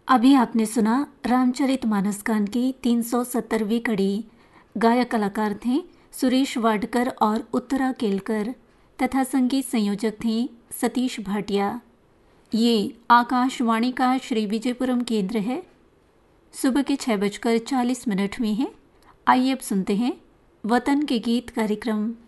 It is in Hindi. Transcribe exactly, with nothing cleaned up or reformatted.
अभी आपने सुना रामचरितमानस गान की तीन सौ सत्तरवीं कड़ी। गायक कलाकार थे सुरेश वाडकर और उत्तरा केलकर तथा संगीत संयोजक थे सतीश भाटिया। ये आकाशवाणी का श्री विजयपुरम केंद्र है। सुबह के छः बजकर चालीस मिनट में है। आइए अब सुनते हैं वतन के गीत कार्यक्रम।